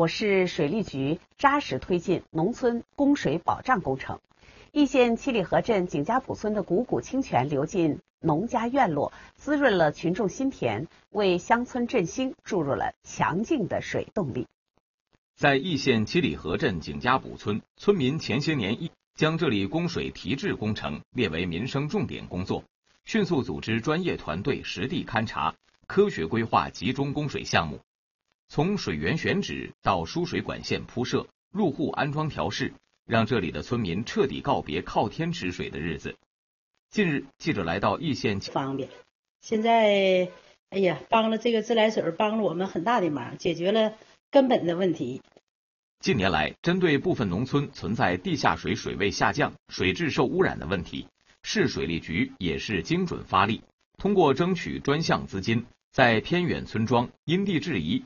我市水利局扎实推进农村供水保障工程。易县七里河镇景家堡村的汩汩清泉流进农家院落，滋润了群众心田，为乡村振兴注入了强劲的水动力。 在易县七里河镇景家堡村，村民前些年将这里供水提质工程列为民生重点工作，迅速组织专业团队实地勘察，科学规划集中供水项目。从水源选址到输水管线铺设、入户安装调试，让这里的村民彻底告别靠天吃水的日子。近日，记者来到易县， 方便。现在，帮了这个自来水，帮了我们很大的忙，解决了根本的问题。 近年来，针对部分农村存在地下水水位下降、水质受污染的问题，市水利局也是精准发力，通过争取专项资金，在偏远村庄因地制宜